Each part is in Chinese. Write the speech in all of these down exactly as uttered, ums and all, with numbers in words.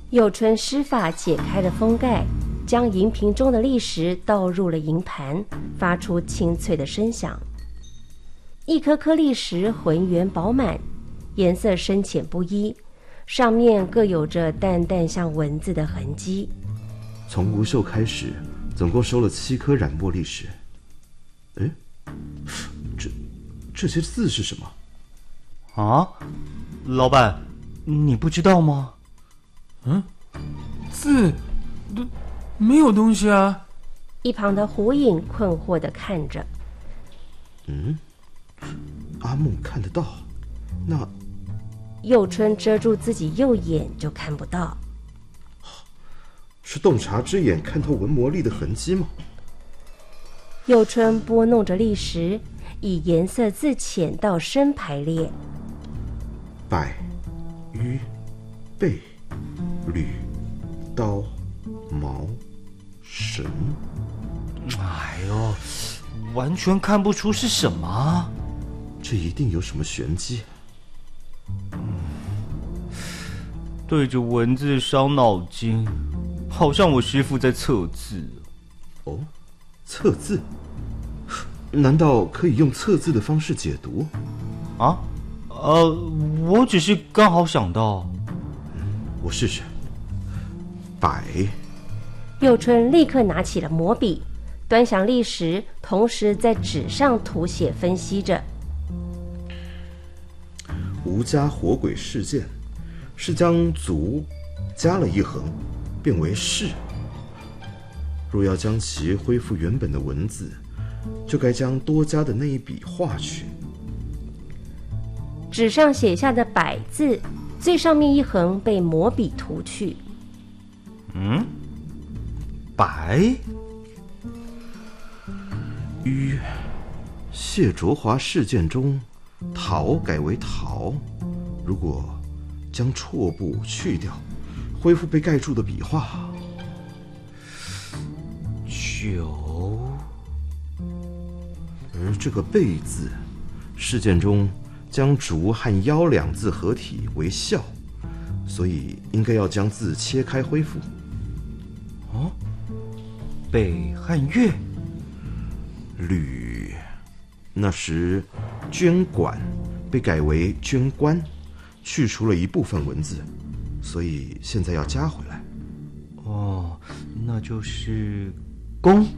有春施法解开了封盖，将银瓶中的砾石倒入了银盘，发出清脆的声响。一颗颗砾石浑圆饱满，颜色深浅不一，上面各有着淡淡像文字的痕迹。 从吴秀开始，总共收了七颗染墨砾石。哎，这这些字是什么？ 啊，老板，你不知道吗？ 嗯，字都没有东西啊。 一旁的胡影困惑地看着。 嗯，阿梦看得到，那佑春遮住自己右眼就看不到。 是洞察之眼看透文魔力的痕迹吗？ 佑春拨弄着砾石，以颜色自浅到深排列。 百、鱼、贝、吕、刀、矛、神。 哎呦，完全看不出是什么。 这一定有什么玄机。 对着文字伤脑筋，好像我师父在测字。 哦，测字？难道可以用测字的方式解读？ 啊？呃，我只是刚好想到。 我试试。百。 佑春立刻拿起了魔笔，端详砾石，同时在纸上涂写分析着。 吴家火鬼事件是将足加了一横，变为士。若要将其恢复原本的文字，就该将多加的那一笔划去。 纸上写下的百字，最上面一横被魔笔涂去。 嗯，白。 于谢卓华事件中，陶改为陶，如果将绰部去掉，恢复被盖住的笔画。 九。 而这个贝字，事件中将竹和腰两字合体为孝，所以应该要将字切开恢复。 哦，北和月。 吕，那时捐管被改为捐官，去除了一部分文字，所以现在要加回来。 哦，那就是弓。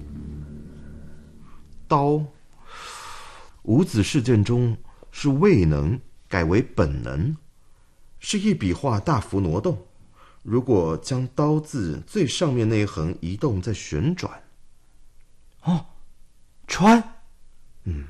刀，五子事件中是未能改为本能，是一笔画大幅挪动。如果将刀字最上面那一横移动再旋转， 哦，川。 嗯，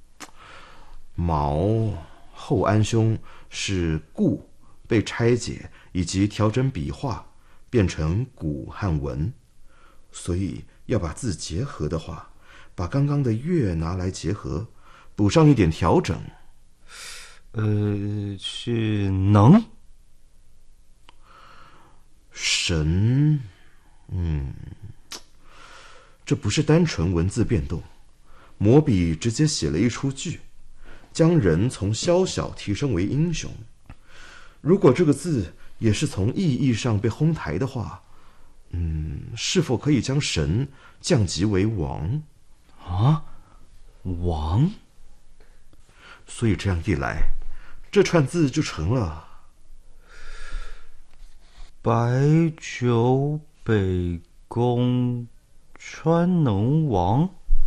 毛后安兄是固被拆解以及调整笔画，变成古和文，所以要把字结合的话，把刚刚的月拿来结合，补上一点调整。 呃，是能。 神，嗯，这不是单纯文字变动，魔笔直接写了一出剧，将人从宵小提升为英雄。如果这个字也是从意义上被哄抬的话，嗯，是否可以将神降级为王？ 啊，王？ 所以这样一来，这串字就成了白酒北宫川能王，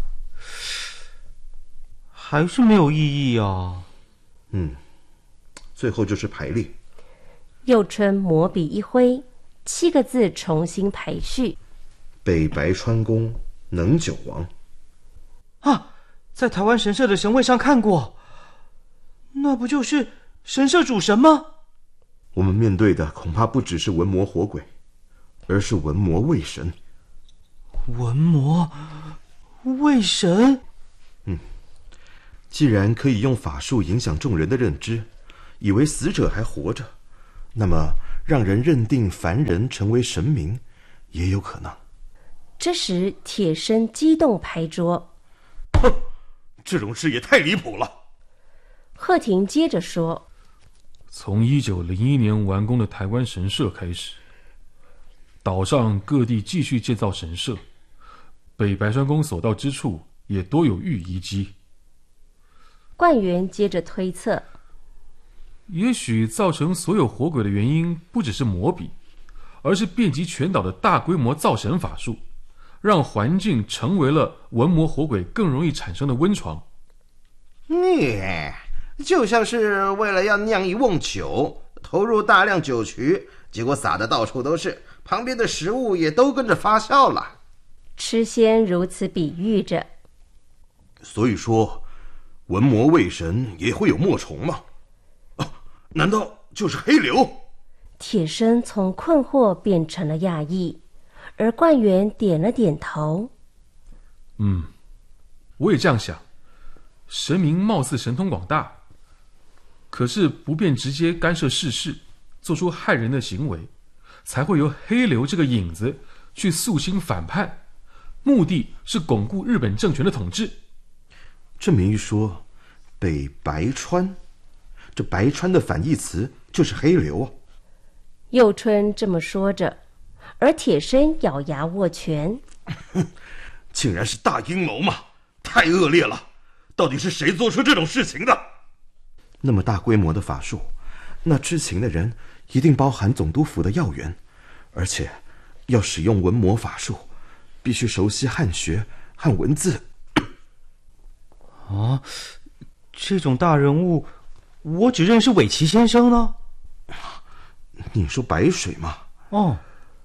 还是没有意义啊。 嗯，最后就是排列。 佑春魔笔一挥，七个字重新排序。 北白川宫能九王。 啊，在台湾神社的神位上看过，那不就是神社主神吗？ 我们面对的恐怕不只是文魔火鬼，而是文魔卫神。 文魔卫神？ 嗯，既然可以用法术影响众人的认知，以为死者还活着，那么让人认定凡人成为神明也有可能。 这时铁生激动拍桌： 哼，这种事也太离谱了。 贺廷接着说： 从一九零一年完工的台湾神社开始， 岛上各地继续建造神社，北白川宫所到之处也多有玉遗迹。 冠元接着推测， 也许造成所有火鬼的原因不只是魔笔，而是遍及全岛的大规模造神法术，让环境成为了文魔火鬼更容易产生的温床。 嗯，就像是为了要酿一瓮酒，投入大量酒曲，结果洒得到处都是，旁边的食物也都跟着发酵了。 痴仙如此比喻着。 所以说，文魔卫神也会有墨虫吗？啊，难道就是黑流？ 铁生从困惑变成了讶异，而冠元点了点头。 嗯，我也这样想。神明貌似神通广大，可是不便直接干涉世事，做出害人的行为，才会由黑流这个影子去肃清反叛，目的是巩固日本政权的统治。 这么一说，北白川，这白川的反义词就是黑流啊。 佑春这么说着，而铁生咬牙握拳。 竟然是大阴谋嘛，太恶劣了！到底是谁做出这种事情的？那么大规模的法术，那知情的人一定包含总督府的要员，而且要使用文魔法术，必须熟悉汉学和文字。 啊，这种大人物，我只认识尾崎先生呢。 你说白水吗？ 哦，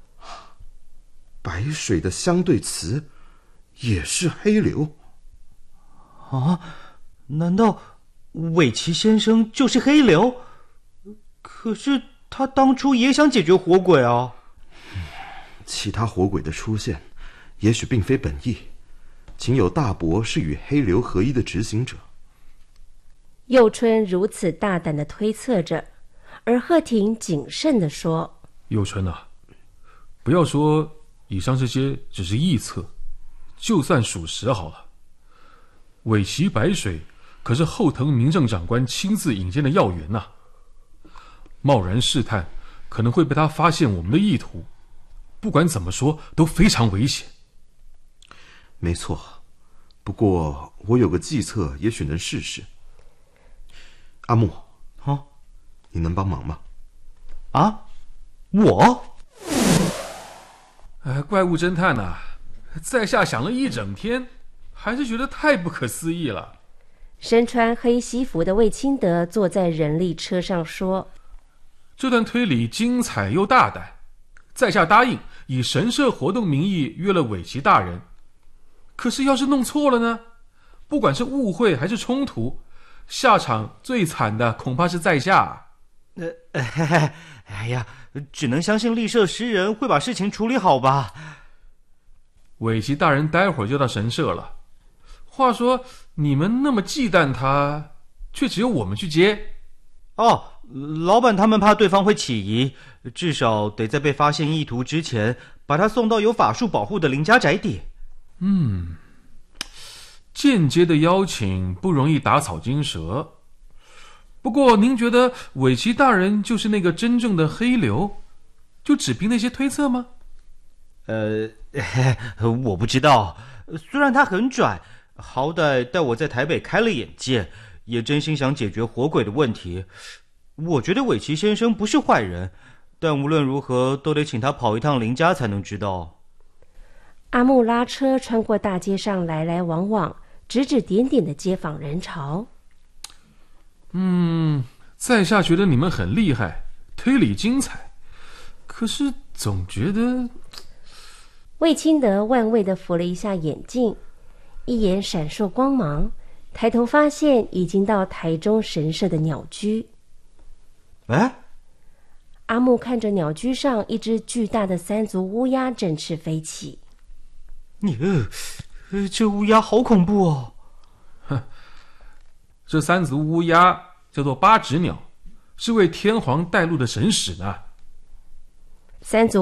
白水的相对词也是黑流。 啊，难道尾崎先生就是黑流？可是他当初也想解决火鬼啊。 其他火鬼的出现也许并非本意，仅有大伯是与黑流合一的执行者。 佑春如此大胆地推测着，而鹤亭谨慎地说： 佑春啊，不要说以上这些只是臆测，就算属实好了。尾崎白水可是后藤民政长官亲自引荐的要员呐、啊，贸然试探可能会被他发现我们的意图，不管怎么说都非常危险。 没错，不过我有个计策，也许能试试。阿木， 啊， 你能帮忙吗？ 啊，我？ 哎，怪物侦探呐、啊，在下想了一整天，还是觉得太不可思议了。 身穿黑西服的魏清德坐在人力车上说： 这段推理精彩又大胆，在下答应以神社活动名义约了尾崎大人。可是要是弄错了呢？不管是误会还是冲突，下场最惨的恐怕是在下。 呃，哎呀，只能相信立社诗人会把事情处理好吧。 尾崎大人待会儿就到神社了。话说你们那么忌惮他，却只有我们去接。 哦，老板他们怕对方会起疑，至少得在被发现意图之前，把他送到有法术保护的林家宅邸。 嗯，间接的邀请不容易打草惊蛇。不过您觉得尾崎大人就是那个真正的黑流，就只凭那些推测吗？ 呃，我不知道，虽然他很拽，好歹带我在台北开了眼界，也真心想解决火鬼的问题。我觉得尾崎先生不是坏人，但无论如何都得请他跑一趟林家才能知道。 阿木拉车穿过大街上来来往往指指点点的街坊人潮。 嗯，在下觉得你们很厉害，推理精彩，可是总觉得…… 魏清德万味地扶了一下眼镜，一眼闪烁光芒，抬头发现已经到台中神社的鸟居。 哎， 阿木看着鸟居上一只巨大的三足乌鸦振翅飞起。 你、呃，这乌鸦好恐怖哦！ 哼，这三足乌鸦叫做八指鸟，是为天皇带路的神使呢。 三足